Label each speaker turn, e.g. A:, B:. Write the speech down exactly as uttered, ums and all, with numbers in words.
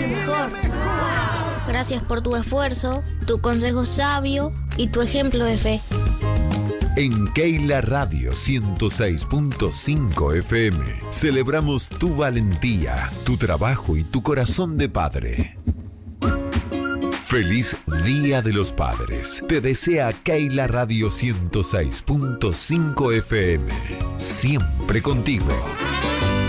A: el mejor. Gracias por tu esfuerzo, tu consejo sabio y tu ejemplo de fe.
B: En Keila Radio ciento seis punto cinco F M celebramos tu valentía, tu trabajo y tu corazón de padre. Feliz Día de los Padres. Te desea Keila Radio ciento seis punto cinco F M. Siempre contigo.